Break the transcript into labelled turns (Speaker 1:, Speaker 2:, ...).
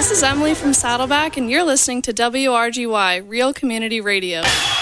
Speaker 1: This is Emily from Saddleback, and you're listening to WRGY, Real Community Radio.